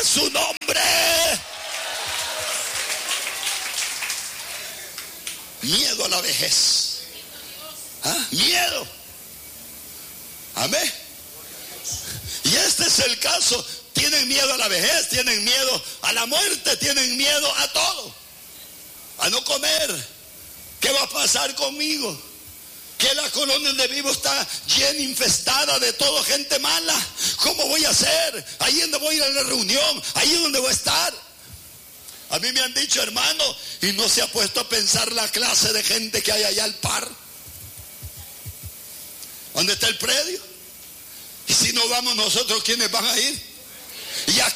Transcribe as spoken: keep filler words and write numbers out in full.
a su nombre. Miedo a la vejez. ¿Ah? Miedo. Amén. Y este es el caso. Tienen miedo a la vejez, tienen miedo a la muerte, tienen miedo a todo. A no comer. ¿Qué va a pasar conmigo? Que la colonia donde vivo está llena, infestada de todo, gente mala. ¿Cómo voy a hacer? Ahí donde voy a ir a la reunión, ahí es donde voy a estar. A mí me han dicho, hermano, y no se ha puesto a pensar la clase de gente que hay allá al par. ¿Dónde está el predio? Y si no vamos nosotros, ¿quiénes van a ir? Y aquí